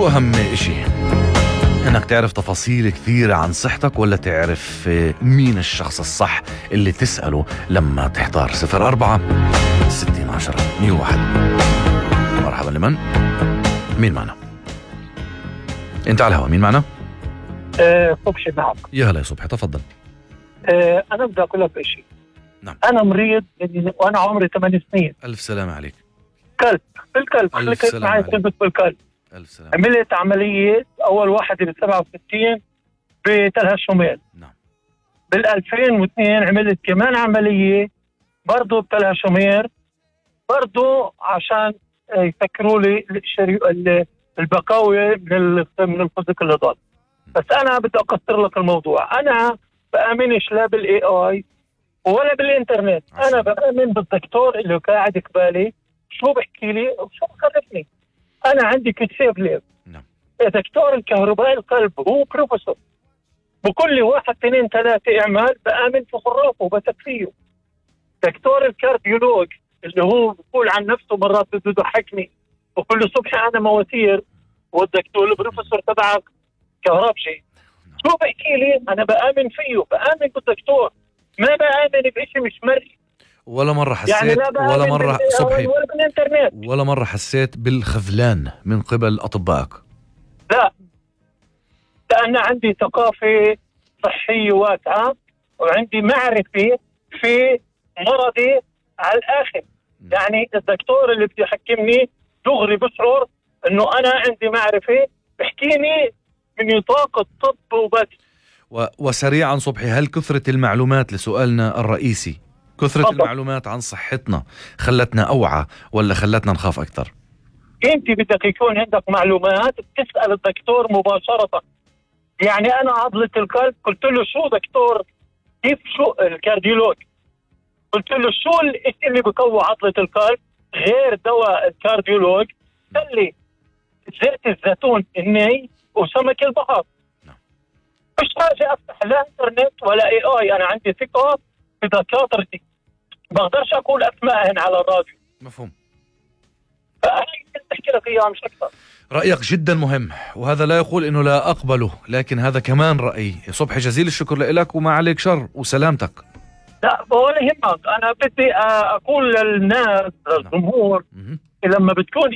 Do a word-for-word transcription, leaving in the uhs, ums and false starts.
شو أهم إشي؟ إنك تعرف تفاصيل كثيرة عن صحتك ولا تعرف مين الشخص الصح اللي تسأله لما تحتار؟ صفر أربعة ستين عشرة مية واحد. مرحبا لمن؟ مين معنا؟ انت على الهواء، مين معنا؟ أه صبحي معك. يا هلا يا صبحي، تفضل. أه أنا بدي أقول لك شيء. نعم. أنا مريض وأنا عمري ثمان سنين. ألف سلامة عليك. كلب بالكلب ألف خليك سلامة معي عليك. كلبة بالكلب. ألف سلامة. عملت عملية أول واحدة ب سبعة وستين بتلها شمال. نعم. بال ألفين واثنين عملت كمان عملية برضه بتلها شمال، برضه عشان يفكروا لي الشري... البقاوي من من الخزق اللي ضل. بس أنا بدي أقصر لك الموضوع. أنا بآمنش لا بالاي اي ولا بالإنترنت. عشان. أنا بآمن بالدكتور اللي قاعد قبالي شو بحكي لي وشو بخرفني. أنا عندي كتسيب ليف. نعم. دكتور الكهرباء القلب هو بروفيسور، بكل واحد اثنين ثلاثة إعمال بآمن في خرافه وبثق فيه. دكتور الكارديولوج اللي هو بقول عن نفسه مرات بده يضحكني وكل صبح أنا مواتير، والدكتور البروفيسور تبعك كهربشي شو بحكي لي أنا بآمن فيه، بآمن بالدكتور، ما بآمن بإشي مش مرئي. ولا مرة حسيت يعني لا بآمن ولا مرة بال- صبحي ولا بالإنترنت. ولا مرة حسيت بالخذلان من قبل أطبائك؟ لا، لأن عندي ثقافة صحية واسعة وعندي معرفة في مرضي على الآخر. يعني الدكتور اللي بده يحكمني دغري بشعر إنه أنا عندي معرفة، بحكيني من نطاق الطب وبس. و... وسريعا صبحي، هل كثرة المعلومات لسؤالنا الرئيسي، كثرة تفضل. المعلومات عن صحتنا خلتنا أوعى ولا خلتنا نخاف أكثر؟ أنت بدك يكون عندك معلومات بتسأل الدكتور مباشرة. يعني أنا عضلة القلب قلت له شو دكتور، كيف شو الكارديولوج، قلت له شو الشيء اللي بقوي عضلة القلب غير دواء الكارديولوج؟ قال لي زيت الزيتون الني وسمك البحر. نعم. مش حاجة أفتح لا إنترنت ولا اي اي. أنا عندي ثقة في دكاترتي، بقدرش أقول أسمائهن على الراديو. مفهوم. فأنا كنت أحكي لك إياها مش أكثر. رأيك جدا مهم، وهذا لا يقول إنه لا أقبله، لكن هذا كمان رأيي. صبحي جزيل الشكر لك وما عليك شر وسلامتك. لا ولا يهمك، أنا بدي أقول للناس للجمهور مهم. لما بتكون